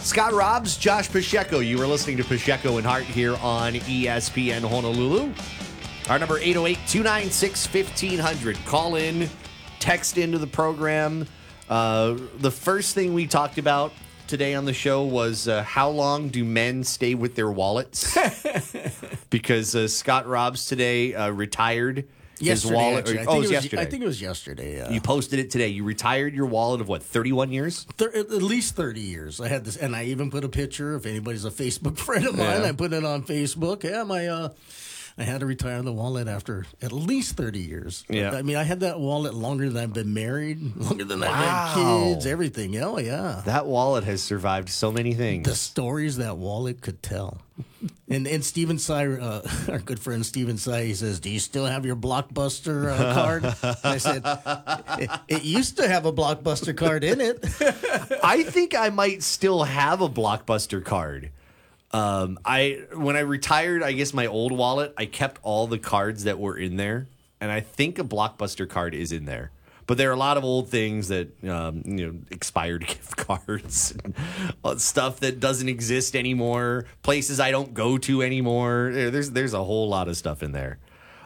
Scott Robbs, Josh Pacheco. You are listening to Pacheco and Hart here on ESPN Honolulu. Our number 808-296-1500. Call in, text into the program. The first thing we talked about today on the show was how long do men stay with their wallets? Because Scott Robbs today retired his wallet. Actually. It was yesterday. I think it was yesterday. Yeah. You posted it today. You retired your wallet of what, 31 years? At least 30 years. I had this, and I even put a picture. If anybody's a Facebook friend of mine, I put it on Facebook. Yeah, I had to retire the wallet after at least 30 years. Yeah. I mean, I had that wallet longer than I've been married, longer than I've had kids, everything. Oh, yeah. That wallet has survived so many things. The stories that wallet could tell. And Steven Sy, our good friend Steven Sy, he says, "Do you still have your Blockbuster card?" And I said, it used to have a Blockbuster card in it. I think I might still have a Blockbuster card. When I retired, I guess my old wallet, I kept all the cards that were in there, and I think a Blockbuster card is in there. But there are a lot of old things that expired gift cards, and stuff that doesn't exist anymore, places I don't go to anymore. There's a whole lot of stuff in there.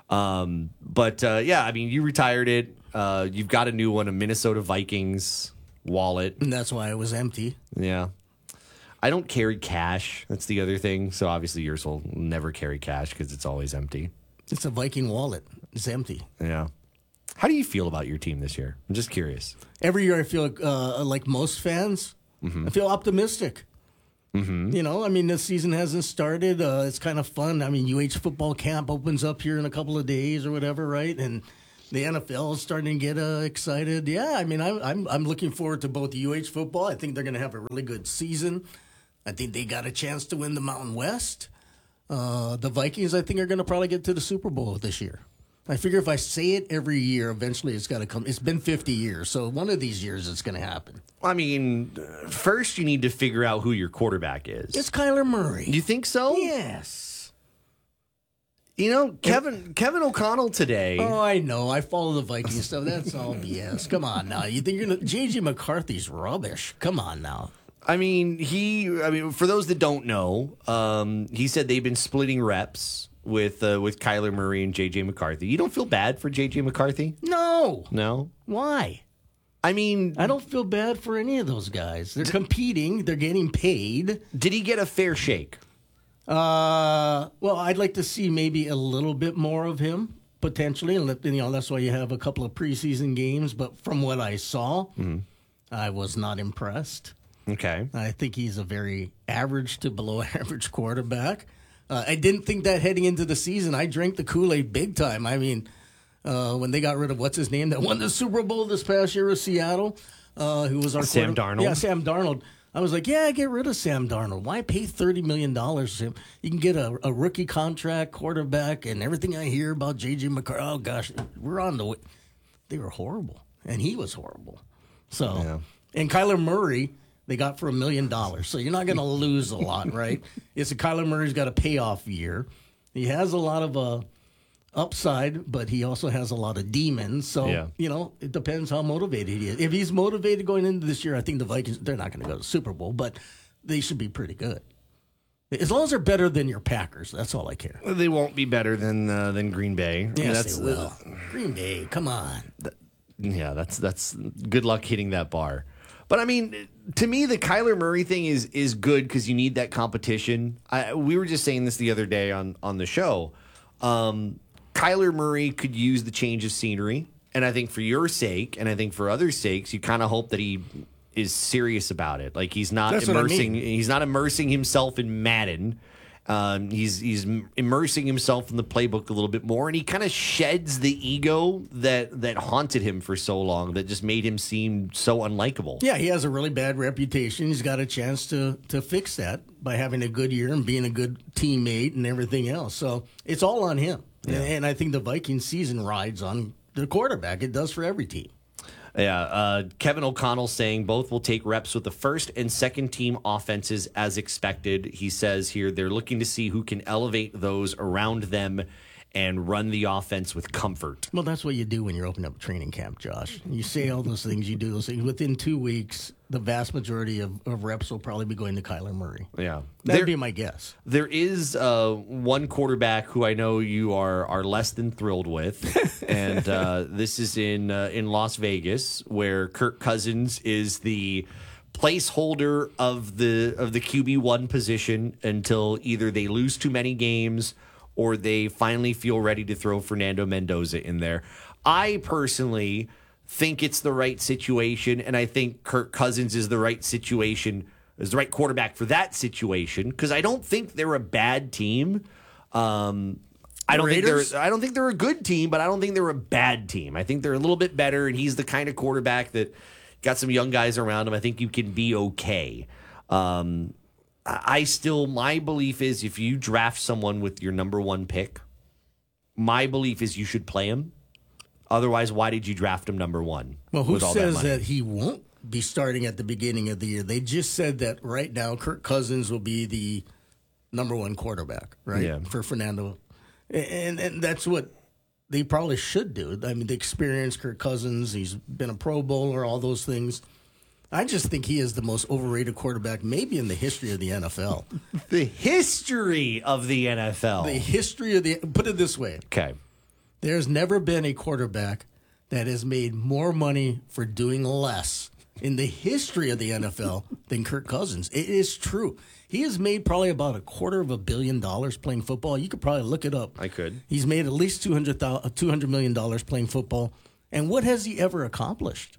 Yeah, I mean, you retired it. You've got a new one, a Minnesota Vikings wallet, And that's why it was empty. Yeah. I don't carry cash. That's the other thing. So obviously yours will never carry cash because it's always empty. It's a Viking wallet. It's empty. Yeah. How do you feel about your team this year? I'm just curious. Every year I feel like most fans, I feel optimistic. Mm-hmm. You know, I mean, the season hasn't started. It's kind of fun. I mean, UH football camp opens up here in a couple of days or whatever, right? And the NFL is starting to get excited. Yeah, I mean, I'm looking forward to both UH football. I think they're going to have a really good season. I think they got a chance to win the Mountain West. The Vikings, I think, are going to probably get to the Super Bowl this year. I figure if I say it every year, eventually it's got to come. It's been 50 years, so one of these years it's going to happen. I mean, first you need to figure out who your quarterback is. It's Kyler Murray. You think so? Yes. You know, Kevin O'Connell today. Oh, I know. I follow the Vikings stuff. That's all BS. Come on now. You think you're going to... J.J. McCarthy's rubbish. Come on now. I mean, for those that don't know, he said they've been splitting reps with Kyler Murray and J.J. McCarthy. You don't feel bad for J.J. McCarthy? No. No? Why? I mean... I don't feel bad for any of those guys. They're competing. They're getting paid. Did he get a fair shake? Well, I'd like to see maybe a little bit more of him, potentially. And that's why you have a couple of preseason games. But from what I saw, I was not impressed. Okay. I think he's a very average to below average quarterback. I didn't think that heading into the season. I drank the Kool-Aid big time. I mean, when they got rid of what's his name that won the Super Bowl this past year with Seattle, who was our Sam Darnold. Yeah, Sam Darnold. I was like, yeah, get rid of Sam Darnold. Why pay $30 million to him? You can get a rookie contract quarterback, and everything I hear about J.J. McCarthy, oh, gosh, we're on the way. They were horrible, and he was horrible. So, And Kyler Murray, they got for $1 million. So you're not going to lose a lot, right? It's a Kyler Murray's got a payoff year. He has a lot of upside, but he also has a lot of demons. So, it depends how motivated he is. If he's motivated going into this year, I think the Vikings, they're not going to go to the Super Bowl, but they should be pretty good. As long as they're better than your Packers, that's all I care. They won't be better than Green Bay. Yes, they will. Green Bay, come on. That's good luck hitting that bar. But, I mean, to me, the Kyler Murray thing is good because you need that competition. We were just saying this the other day on the show. Kyler Murray could use the change of scenery. And I think for your sake, and I think for others' sakes, you kind of hope that he is serious about it. Like he's not he's not immersing himself in Madden. He's immersing himself in the playbook a little bit more, and he kind of sheds the ego that haunted him for so long, that just made him seem so unlikable. Yeah, he has a really bad reputation. He's got a chance to fix that by having a good year and being a good teammate and everything else. So it's all on him. Yeah. And I think the Vikings season rides on the quarterback. It does for every team. Yeah, Kevin O'Connell saying both will take reps with the first and second team offenses as expected. He says here they're looking to see who can elevate those around them and run the offense with comfort. Well, that's what you do when you're opening up training camp, Josh. You say all those things, you do those things. Within 2 weeks, the vast majority of reps will probably be going to Kyler Murray. Yeah. That'd be my guess. There is one quarterback who I know you are less than thrilled with, and this is in Las Vegas, where Kirk Cousins is the placeholder of the QB1 position until either they lose too many games or they finally feel ready to throw Fernando Mendoza in there. I personally think it's the right situation, and I think Kirk Cousins is the right situation, is the right quarterback for that situation, because I don't think they're a bad team. I don't think they're a good team, but I don't think they're a bad team. I think they're a little bit better, and he's the kind of quarterback that got some young guys around him. I think you can be okay. My belief is if you draft someone with your number one pick, my belief is you should play him. Otherwise, why did you draft him number one? Well, who says that he won't be starting at the beginning of the year? They just said that right now Kirk Cousins will be the number one quarterback, right? Yeah. For Fernando. And that's what they probably should do. I mean, the experienced Kirk Cousins, he's been a Pro Bowler, all those things. I just think he is the most overrated quarterback maybe in the history of the NFL. The history of the NFL. The history of put it this way. Okay. There's never been a quarterback that has made more money for doing less in the history of the NFL than Kirk Cousins. It is true. He has made probably about $250 million playing football. You could probably look it up. I could. He's made at least $200 million playing football. And what has he ever accomplished?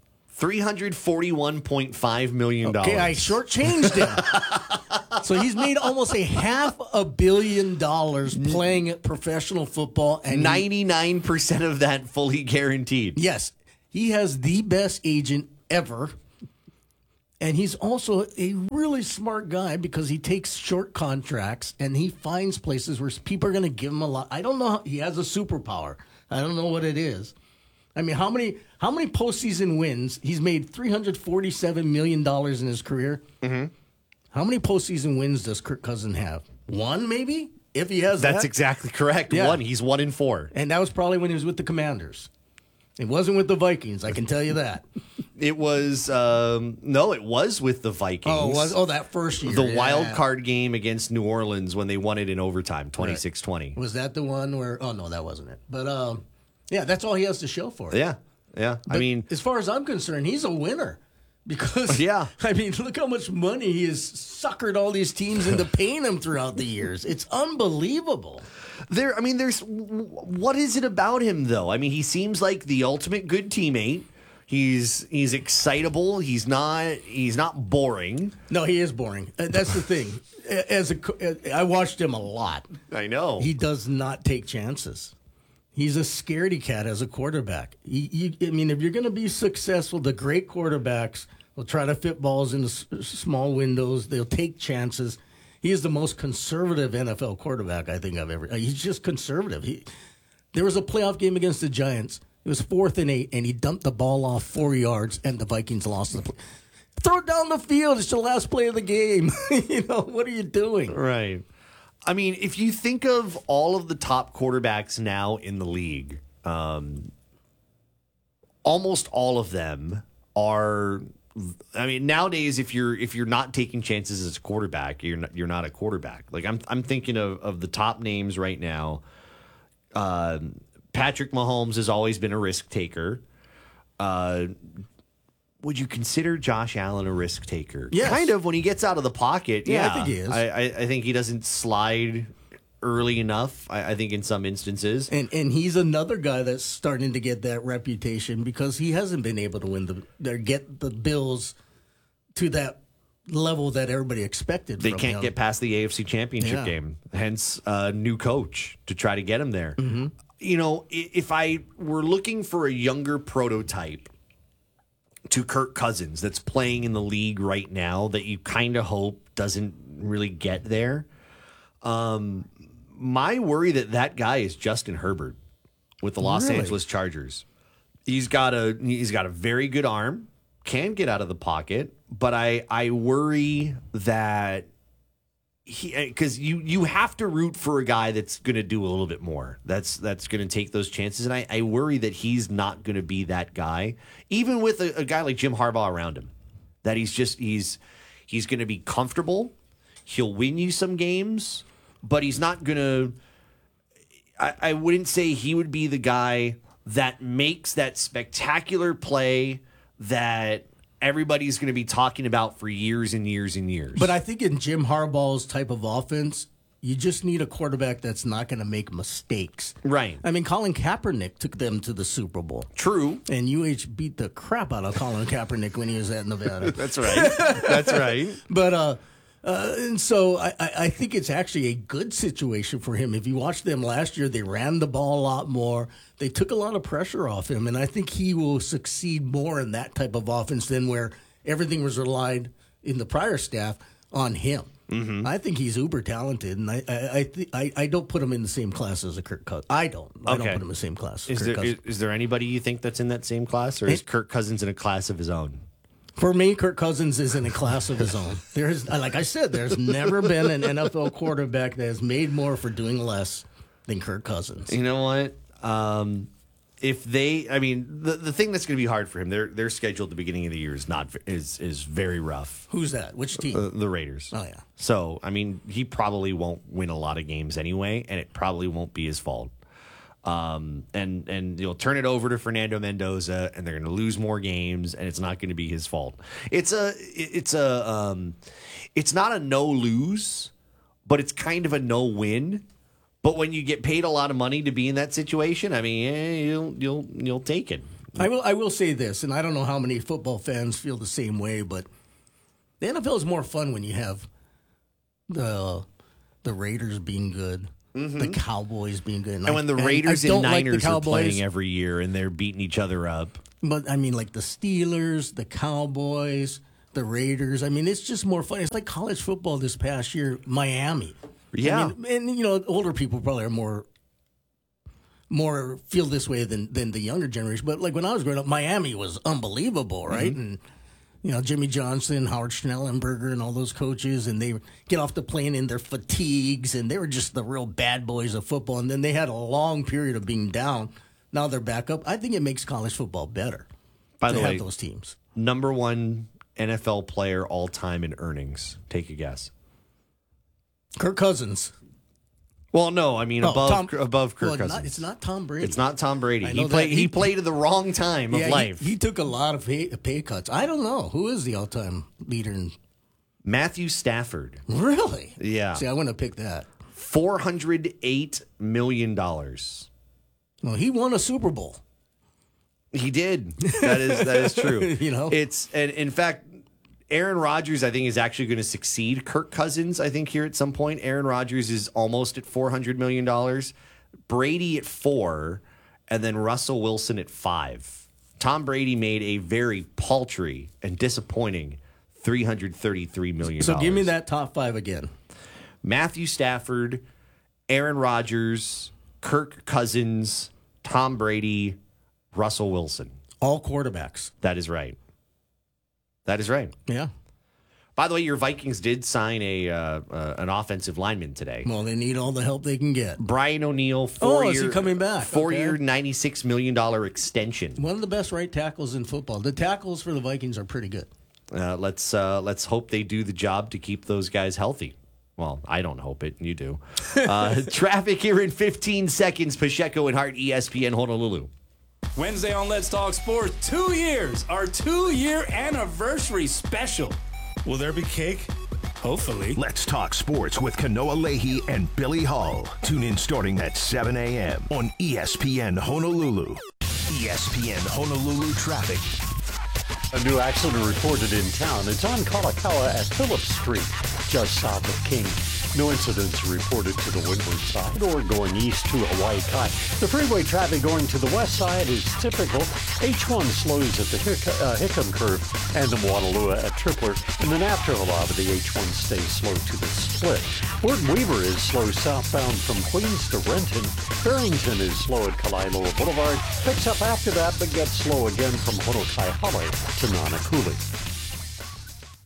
$341.5 million. Okay, I shortchanged him. So he's made almost $500 million playing professional football. And 99% of that fully guaranteed. Yes. He has the best agent ever. And he's also a really smart guy because he takes short contracts and he finds places where people are going to give him a lot. I don't know. He has a superpower. I don't know what it is. I mean, how many postseason wins? He's made $347 million in his career. Mm-hmm. How many postseason wins does Kirk Cousins have? One, maybe? If he has That's exactly correct. Yeah. One. He's 1-4. And that was probably when he was with the Commanders. It wasn't with the Vikings, I can tell you that. It was, it was with the Vikings. Oh, it was? Oh, that first year. The wild card game against New Orleans when they won it in overtime, 26-20. Was that the one where, oh, no, that wasn't it. But, yeah, that's all he has to show for it. Yeah. But I mean, as far as I'm concerned, he's a winner. Because, yeah. I mean, look how much money he has suckered all these teams into paying him throughout the years. It's unbelievable. What is it about him, though? I mean, he seems like the ultimate good teammate. He's excitable. He's not boring. No, he is boring. That's the thing. I watched him a lot. I know. He does not take chances. He's a scaredy cat as a quarterback. I mean, if you're going to be successful, the great quarterbacks will try to fit balls into small windows. They'll take chances. He is the most conservative NFL quarterback I think I've ever. He's just conservative. There was a playoff game against the Giants. It was 4th and 8, and he dumped the ball off 4 yards, and the Vikings lost the play. Throw it down the field. It's the last play of the game. What are you doing? Right. I mean, if you think of all of the top quarterbacks now in the league, almost all of them are. I mean, nowadays, if you're not taking chances as a quarterback, you're not a quarterback. Like I'm thinking of the top names right now. Patrick Mahomes has always been a risk taker. Would you consider Josh Allen a risk taker? Yes. Kind of when he gets out of the pocket. Yeah, I think he is. I think he doesn't slide early enough, I think, in some instances. And he's another guy that's starting to get that reputation because he hasn't been able to get the Bills to that level that everybody expected. They can't get past the AFC Championship game. Hence, a new coach to try to get him there. Mm-hmm. If I were looking for a younger prototype to Kirk Cousins that's playing in the league right now that you kind of hope doesn't really get there, my worry that guy is Justin Herbert with the Los Angeles Chargers. He's got a very good arm, can get out of the pocket, but I worry that because you have to root for a guy that's going to do a little bit more. That's going to take those chances, and I worry that he's not going to be that guy, even with a guy like Jim Harbaugh around him. That he's going to be comfortable. He'll win you some games, but he's not going to. I wouldn't say he would be the guy that makes that spectacular play that everybody's going to be talking about for years and years and years. But I think in Jim Harbaugh's type of offense, you just need a quarterback that's not going to make mistakes. Right. I mean, Colin Kaepernick took them to the Super Bowl. True. And UH beat the crap out of Colin Kaepernick when he was at Nevada. That's right. That's right. But and so I think it's actually a good situation for him. If you watch them last year, they ran the ball a lot more. They took a lot of pressure off him, and I think he will succeed more in that type of offense than where everything was relied in the prior staff on him. Mm-hmm. I think he's uber talented, and I don't put him in the same class as a Kirk Cousins. I don't put him in the same class as Kirk Cousins. Is there anybody you think that's in that same class, or is Kirk Cousins in a class of his own? For me, Kirk Cousins is in a class of his own. Like I said, there's never been an NFL quarterback that has made more for doing less than Kirk Cousins. You know what? The thing that's going to be hard for him, their schedule at the beginning of the year is very rough. Who's that? Which team? The Raiders. Oh, yeah. So, I mean, he probably won't win a lot of games anyway, and it probably won't be his fault. And you'll turn it over to Fernando Mendoza, and they're going to lose more games, and it's not going to be his fault. It's not a no lose, but it's kind of a no win. But when you get paid a lot of money to be in that situation, I mean, you'll take it. I will say this, and I don't know how many football fans feel the same way, but the NFL is more fun when you have the Raiders being good. Mm-hmm. The Cowboys being good. And when the Raiders and Niners are playing every year and they're beating each other up. But, I mean, like the Steelers, the Cowboys, the Raiders. I mean, it's just more fun. It's like college football this past year, Miami. Yeah. I mean, and, older people probably are more feel this way than the younger generation. But, like, when I was growing up, Miami was unbelievable, right? Mm-hmm. And Jimmy Johnson, Howard Schnellenberger, and all those coaches, and they get off the plane in their fatigues, and they were just the real bad boys of football. And then they had a long period of being down. Now they're back up. I think it makes college football better. By the way, have those teams. Number one NFL player all time in earnings. Take a guess. Kirk Cousins. Well, no, I mean above Kirk Cousins. It's not Tom Brady. It's not Tom Brady. He played at the wrong time of life. He took a lot of pay cuts. I don't know. Who is the all-time leader in Matthew Stafford. Really? Yeah. See, I wouldn't have picked that. $408 million. Well, he won a Super Bowl. He did. That is true. And in fact, Aaron Rodgers, I think, is actually going to succeed Kirk Cousins, I think, here at some point. Aaron Rodgers is almost at $400 million. Brady at $4 million, and then Russell Wilson at $5 million. Tom Brady made a very paltry and disappointing $333 million. So give me that top five again. Matthew Stafford, Aaron Rodgers, Kirk Cousins, Tom Brady, Russell Wilson. All quarterbacks. That is right. That is right. Yeah. By the way, your Vikings did sign an offensive lineman today. Well, they need all the help they can get. Brian O'Neill, is he coming back? 4-year, $96 million extension. One of the best right tackles in football. The tackles for the Vikings are pretty good. Let's hope they do the job to keep those guys healthy. Well, I don't hope it. You do. Traffic here in 15 seconds. Pacheco and Hart, ESPN Honolulu. Wednesday on Let's Talk Sports, 2 years, our 2-year anniversary special. Will there be cake? Hopefully. Let's Talk Sports with Kanoa Leahy and Billy Hall. Tune in starting at 7 a.m. on ESPN Honolulu. ESPN Honolulu traffic. A new accident reported in town. It's on Kalakaua at Phillips Street, just south of King. No incidents reported to the windward side or going east to Hawaii Kai. The freeway traffic going to the west side is typical. H1 slows at the Hickam curve and the Moanalua at Tripler. And then after a lot of the H1 stays slow to the split. Gordon Weaver is slow southbound from Queens to Renton. Barrington is slow at Kalaeloa Boulevard. Picks up after that but gets slow again from Honokaihale to Nanakuli.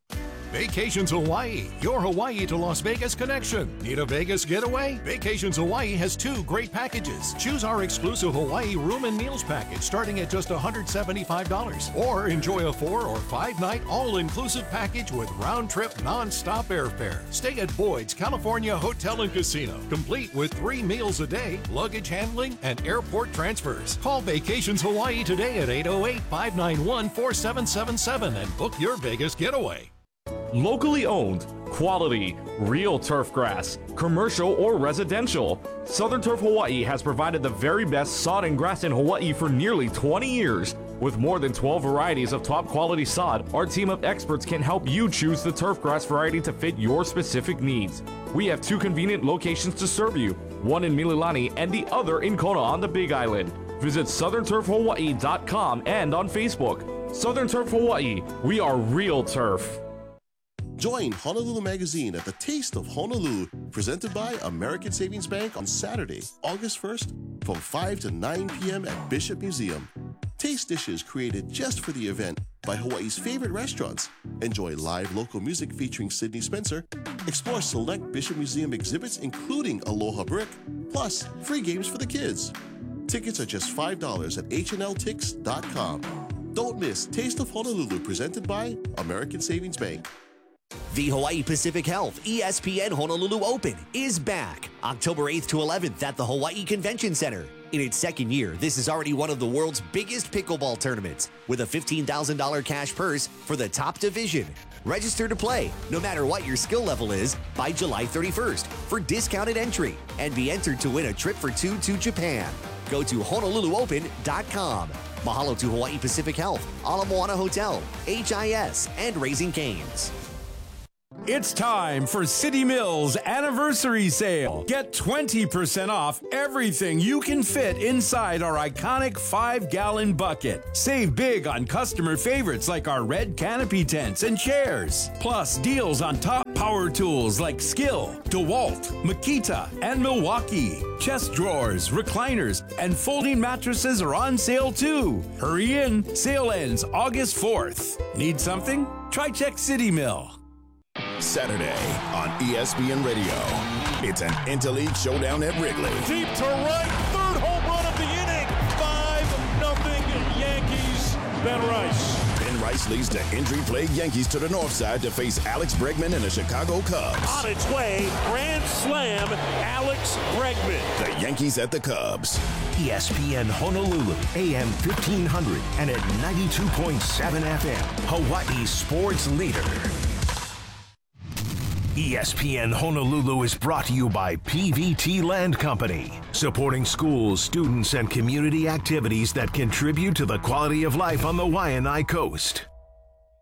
Vacations Hawaii, your Hawaii to Las Vegas connection. Need a Vegas getaway? Vacations Hawaii has 2 great packages. Choose our exclusive Hawaii room and meals package starting at just $175. Or enjoy a 4 or 5 night all-inclusive package with round-trip non-stop airfare. Stay at Boyd's California Hotel and Casino, complete with 3 meals a day, luggage handling, and airport transfers. Call Vacations Hawaii today at 808-591-4777 and book your Vegas getaway. Locally owned, quality, real turf grass, commercial or residential. Southern Turf Hawaii has provided the very best sod and grass in Hawaii for nearly 20 years. With more than 12 varieties of top quality sod, our team of experts can help you choose the turf grass variety to fit your specific needs. We have 2 convenient locations to serve you, one in Mililani and the other in Kona on the Big Island. Visit southernturfhawaii.com and on Facebook. Southern Turf Hawaii, we are real turf. Join Honolulu Magazine at the Taste of Honolulu, presented by American Savings Bank on Saturday, August 1st, from 5 to 9 p.m. at Bishop Museum. Taste dishes created just for the event by Hawaii's favorite restaurants. Enjoy live local music featuring Sydney Spencer. Explore select Bishop Museum exhibits, including Aloha Brick, plus free games for the kids. Tickets are just $5 at hnltix.com. Don't miss Taste of Honolulu, presented by American Savings Bank. The Hawaii Pacific Health ESPN Honolulu Open is back October 8th to 11th at the Hawaii Convention Center. In its second year, this is already one of the world's biggest pickleball tournaments with a $15,000 cash purse for the top division. Register to play, no matter what your skill level is, by July 31st for discounted entry and be entered to win a trip for 2 to Japan. Go to HonoluluOpen.com. Mahalo to Hawaii Pacific Health, Ala Moana Hotel, HIS, and Raising Cane's. It's time for City Mills Anniversary Sale. Get 20% off everything you can fit inside our iconic 5-gallon bucket. Save big on customer favorites like our red canopy tents and chairs. Plus deals on top power tools like Skill, DeWalt, Makita, and Milwaukee. Chest drawers, recliners, and folding mattresses are on sale too. Hurry in. Sale ends August 4th. Need something? Try check City Mill. Saturday on ESPN Radio. It's an interleague showdown at Wrigley. Deep to right, 3rd home run of the inning. 5-0 Yankees. Ben Rice. Ben Rice leads the injury-plagued Yankees to the north side to face Alex Bregman and the Chicago Cubs. On its way, grand slam, Alex Bregman. The Yankees at the Cubs. ESPN Honolulu, AM 1500 and at 92.7 FM, Hawaii's sports leader. ESPN Honolulu is brought to you by PVT Land Company, supporting schools, students, and community activities that contribute to the quality of life on the Waianae Coast.